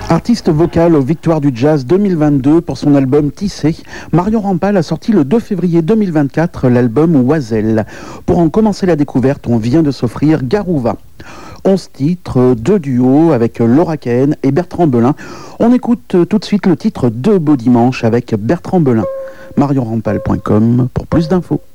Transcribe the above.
Artiste vocal aux Victoires du Jazz 2022 pour son album Tissé, Marion Rampal a sorti le 2 février 2024 l'album Oiselle. Pour en commencer la découverte, on vient de s'offrir Garouva. 11 titres, 2 duos avec Laura Cahen et Bertrand Belin. On écoute tout de suite le titre De Beau Dimanche avec Bertrand Belin. marionrampal.com pour plus d'infos.